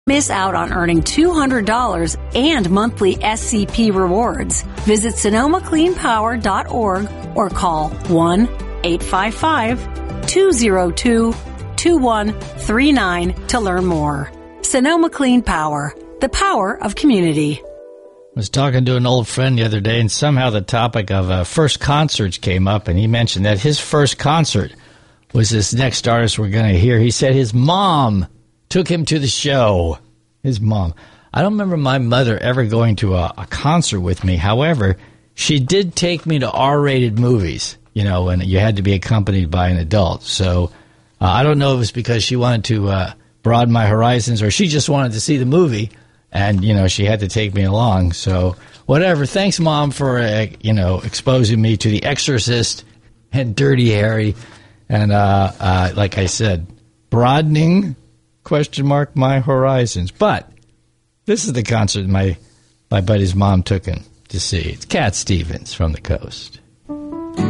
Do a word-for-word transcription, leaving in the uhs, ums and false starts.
Miss out on earning two hundred dollars and monthly S C P rewards. Visit Sonoma Clean Power dot org or call one eight five five, two zero two, two one three nine to learn more. Sonoma Clean Power, the power of community. I was talking to an old friend the other day, and somehow the topic of uh, first concerts came up, and he mentioned that his first concert was this next artist we're going to hear. He said his mom took him to the show. His mom. I don't remember my mother ever going to a, a concert with me. However, she did take me to R-rated movies, you know, and you had to be accompanied by an adult. So uh, I don't know if it was because she wanted to uh, broaden my horizons or she just wanted to see the movie, and, you know, she had to take me along. So whatever. Thanks, Mom, for, uh, you know, exposing me to The Exorcist and Dirty Harry. And uh, uh, like I said, broadening, question mark, my horizons. But this is the concert my, my buddy's mom took him to see. It's Cat Stevens from the Coast.